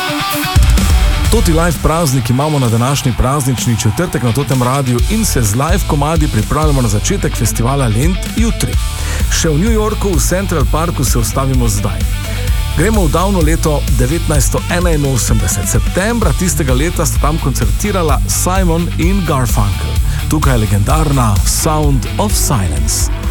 Toti live praznik imamo na današnji praznični četrtek na Totem Radiu in se z live komadi pripravljamo na začetek festivala Lent jutri. Še v New Yorku v Central Parku se ustavimo zdaj. Gremo v davno leto 1981. Septembra tistega leta sta tam koncertirala Simon in Garfunkel. Tukaj je legendarna Sound of Silence.